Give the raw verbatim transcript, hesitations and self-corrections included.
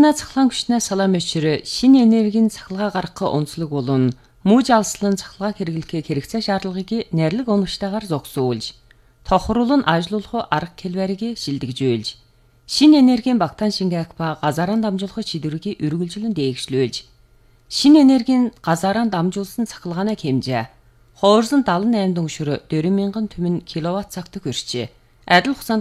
Урмагна цахлаан күчнээ салам өчрө шинэ энергийн цахилгаан гаргах онцлог болон мууж алслан цахилгаан хэрэглэхээ хэрэгцээ шаардлагыг нэрлэг оновчтойгоор зогсуулж, тохируулан ажилуулах арга хэлбэрийг шилдэгжүүлж, шинэ энергийн багтаан шингээх ба газараа дамжуулах шийдвэрийг үргэлжлэн дээгшлүүлж, шинэ энергийн газараа дамжуулсан цахилгааны хэмжээ хуурсан далайн аймд өнгөшөр дөрвөн мянган түмэн киловатт цагт хүрчээ. Адил хугацаанд